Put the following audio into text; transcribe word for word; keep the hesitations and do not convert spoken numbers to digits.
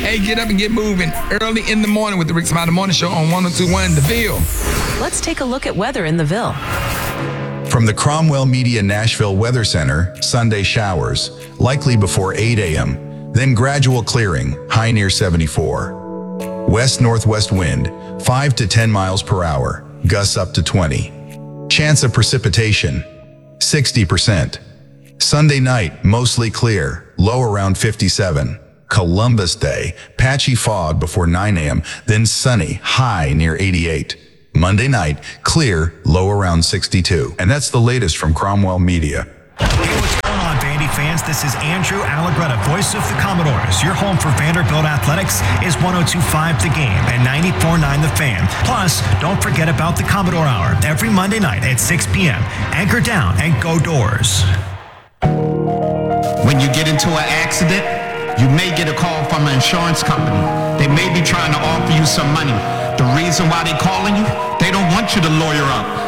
Hey, get up and get moving early in the morning with the Rick Smiley Morning Show on one oh two point one The Ville. Let's take a look at weather in the Ville. From the Cromwell Media Nashville Weather Center, Sunday showers, likely before eight a.m., then gradual clearing, high near seventy-four. West-northwest wind, five to ten miles per hour, gusts up to twenty. Chance of precipitation, sixty percent. Sunday night, mostly clear, low around fifty-seven. Columbus Day, patchy fog before nine a.m., then sunny, high near eighty-eight. Monday night, clear, low around sixty-two. And that's the latest from Cromwell Media. Hey, what's going on, Vandy fans? This is Andrew Allegretta, voice of the Commodores. Your home for Vanderbilt Athletics is one oh two point five The Game and ninety-four point nine The Fan. Plus, don't forget about the Commodore Hour every Monday night at six p.m. Anchor down and go Doors. When you get into an accident, you may get a call from an insurance company. They may be trying to offer you some money. The reason why they're calling you, they don't want you to lawyer up.